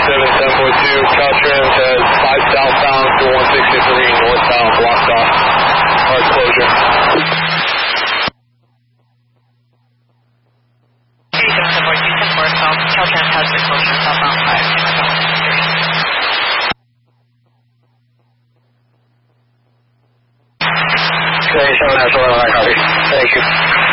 7.2, Caltrans has 5 southbound to 163 northbound blocked off. Hard closure. Okay, 7.2, 10 south. Caltrans has the closure southbound 5. Okay, 7 National, I copy. Thank you.